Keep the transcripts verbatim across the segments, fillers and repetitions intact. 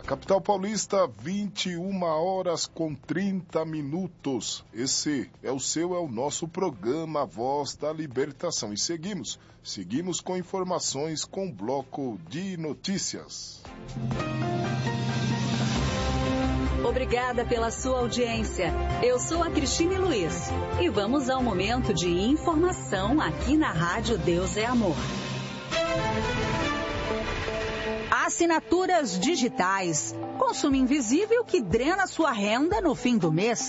Capital Paulista, vinte e uma horas com trinta minutos. Esse é o seu, é o nosso programa Voz da Libertação. E seguimos, seguimos com informações com o bloco de notícias. Obrigada pela sua audiência. Eu sou a Cristine Luiz e vamos ao momento de informação aqui na Rádio Deus é Amor. Assinaturas digitais, consumo invisível que drena sua renda no fim do mês.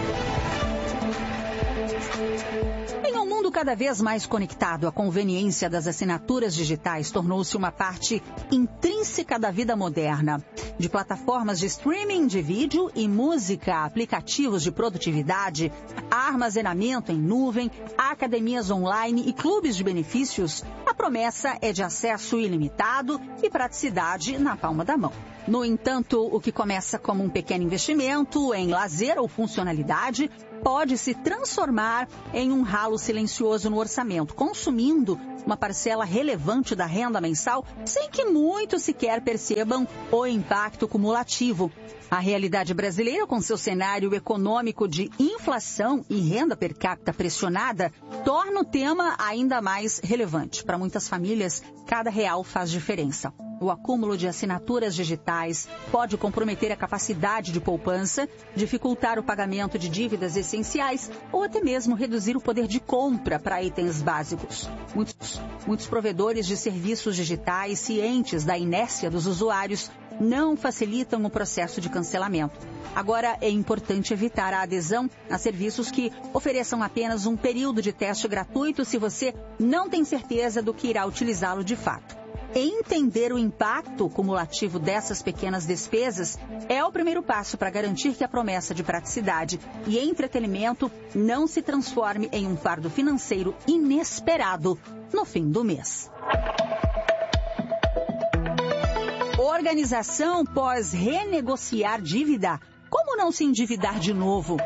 Em um mundo cada vez mais conectado, a conveniência das assinaturas digitais tornou-se uma parte intrínseca da vida moderna. De plataformas de streaming de vídeo e música, aplicativos de produtividade, armazenamento em nuvem, academias online e clubes de benefícios, a promessa é de acesso ilimitado e praticidade na palma da mão. No entanto, o que começa como um pequeno investimento em lazer ou funcionalidade pode se transformar em um ralo silencioso no orçamento, consumindo uma parcela relevante da renda mensal sem que muitos sequer percebam o impacto cumulativo. A realidade brasileira, com seu cenário econômico de inflação e renda per capita pressionada, torna o tema ainda mais relevante. Para muitas famílias, cada real faz diferença. O acúmulo de assinaturas digitais pode comprometer a capacidade de poupança, dificultar o pagamento de dívidas essenciais ou até mesmo reduzir o poder de compra para itens básicos. Muitos, muitos provedores de serviços digitais, cientes da inércia dos usuários, não facilitam o processo de cancelamento. Agora, é importante evitar a adesão a serviços que ofereçam apenas um período de teste gratuito se você não tem certeza do que irá utilizá-lo de fato. Entender o impacto cumulativo dessas pequenas despesas é o primeiro passo para garantir que a promessa de praticidade e entretenimento não se transforme em um fardo financeiro inesperado no fim do mês. Organização pós renegociar dívida. Como não se endividar de novo?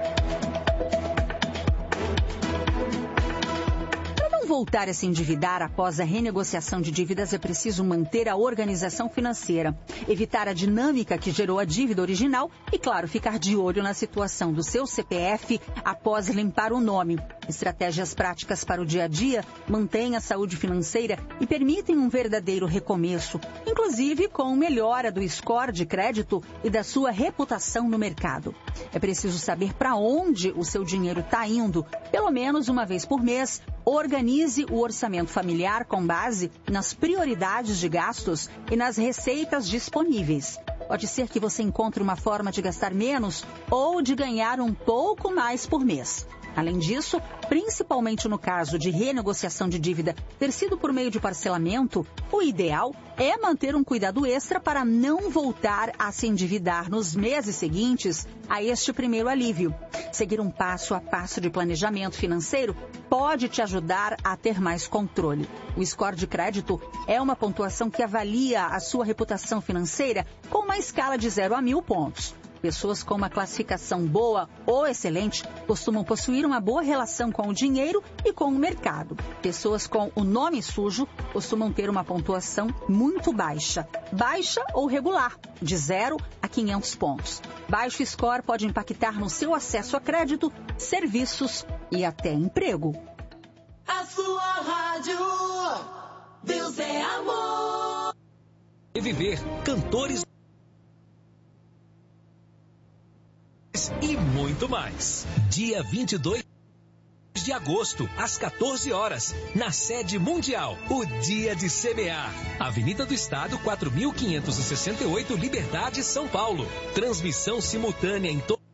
Voltar a se endividar após a renegociação de dívidas é preciso manter a organização financeira, evitar a dinâmica que gerou a dívida original e, claro, ficar de olho na situação do seu C P F após limpar o nome. Estratégias práticas para o dia a dia mantêm a saúde financeira e permitem um verdadeiro recomeço, inclusive com melhora do score de crédito e da sua reputação no mercado. É preciso saber para onde o seu dinheiro está indo, pelo menos uma vez por mês. Organize o orçamento familiar com base nas prioridades de gastos e nas receitas disponíveis. Pode ser que você encontre uma forma de gastar menos ou de ganhar um pouco mais por mês. Além disso, principalmente no caso de renegociação de dívida ter sido por meio de parcelamento, o ideal é manter um cuidado extra para não voltar a se endividar nos meses seguintes a este primeiro alívio. Seguir um passo a passo de planejamento financeiro pode te ajudar a ter mais controle. O score de crédito é uma pontuação que avalia a sua reputação financeira com uma escala de zero a mil pontos. Pessoas com uma classificação boa ou excelente costumam possuir uma boa relação com o dinheiro e com o mercado. Pessoas com o nome sujo costumam ter uma pontuação muito baixa, baixa ou regular, de zero a quinhentos pontos. Baixo score pode impactar no seu acesso a crédito, serviços e até emprego. A sua rádio, Deus é amor. E viver cantores e muito mais. Dia vinte e dois de agosto, às quatorze horas, na sede mundial, o Dia de Semear. Avenida do Estado, quatro mil quinhentos e sessenta e oito, Liberdade, São Paulo. Transmissão simultânea em todo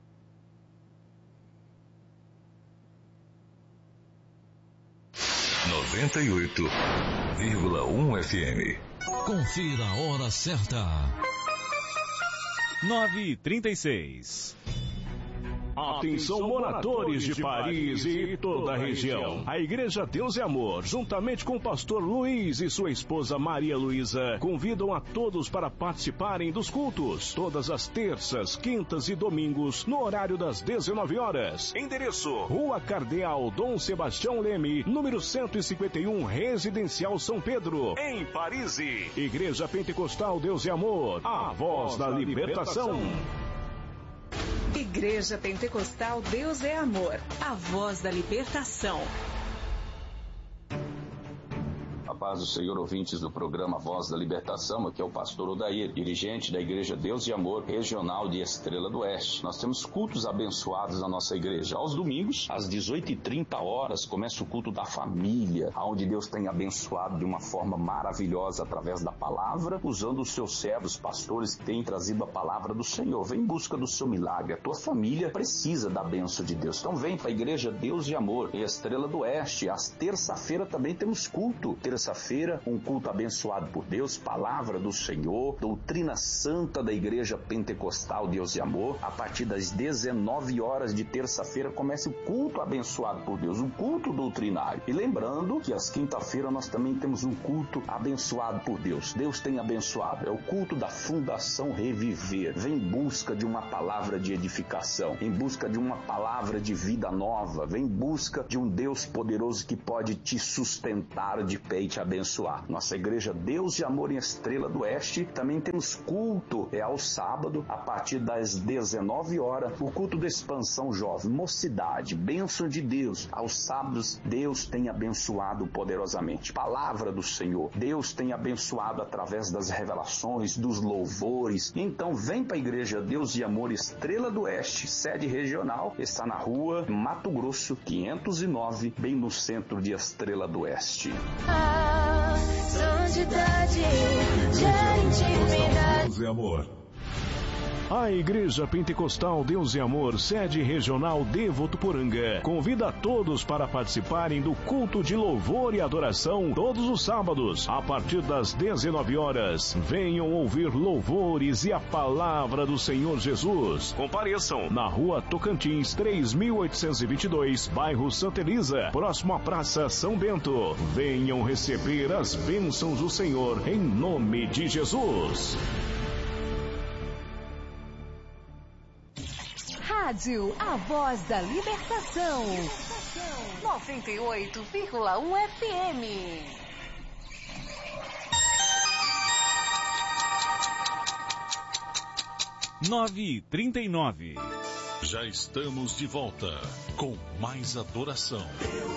noventa e oito vírgula um F M. Confira a hora certa. nove e trinta e seis. Atenção, moradores de Paris e toda a região. A Igreja Deus e Amor, juntamente com o pastor Luiz e sua esposa Maria Luísa, convidam a todos para participarem dos cultos, todas as terças, quintas e domingos, no horário das dezenove horas. Endereço: Rua Cardeal Dom Sebastião Leme, número cento e cinquenta e um, Residencial São Pedro, em Paris. Igreja Pentecostal Deus e Amor, a voz da libertação. Igreja Pentecostal Deus é Amor, a voz da libertação. A paz do Senhor, ouvintes do programa Voz da Libertação, aqui é o pastor Odair, dirigente da Igreja Deus e Amor, regional de Estrela do Oeste. Nós temos cultos abençoados na nossa igreja. Aos domingos, às dezoito e trinta horas, começa o culto da família, onde Deus tem abençoado de uma forma maravilhosa através da palavra, usando os seus servos, pastores que têm trazido a palavra do Senhor. Vem em busca do seu milagre. A tua família precisa da bênção de Deus. Então vem para a Igreja Deus e Amor, em Estrela do Oeste. Às terça-feira também temos culto. Terça-feira, um culto abençoado por Deus, palavra do Senhor, doutrina santa da Igreja Pentecostal Deus e Amor. A partir das dezenove horas de terça-feira começa o culto abençoado por Deus, um culto doutrinário. E lembrando que às quinta-feira nós também temos um culto abençoado por Deus. Deus tem abençoado. É o culto da Fundação Reviver. Vem em busca de uma palavra de edificação, em busca de uma palavra de vida nova, vem em busca de um Deus poderoso que pode te sustentar de pé e te abençoar. Nossa Igreja Deus e Amor em Estrela do Oeste, também temos culto, é ao sábado, a partir das dezenove horas, o culto da expansão jovem, mocidade, bênção de Deus. Aos sábados, Deus tem abençoado poderosamente. Palavra do Senhor, Deus tem abençoado através das revelações, dos louvores. Então vem para a Igreja Deus e Amor Estrela do Oeste, sede regional, está na rua Mato Grosso, quinhentos e nove, bem no centro de Estrela do Oeste. A santidade gera intimidade. Deus e Amor. A Igreja Pentecostal Deus e Amor, sede regional de Votuporanga, convida a todos para participarem do culto de louvor e adoração todos os sábados, a partir das dezenove horas. Venham ouvir louvores e a palavra do Senhor Jesus. Compareçam na Rua Tocantins, três mil oitocentos e vinte e dois, bairro Santa Elisa, próximo à Praça São Bento. Venham receber as bênçãos do Senhor em nome de Jesus. Rádio, a voz da libertação. noventa e oito vírgula um F M. nove e trinta e nove. Já estamos de volta com mais adoração.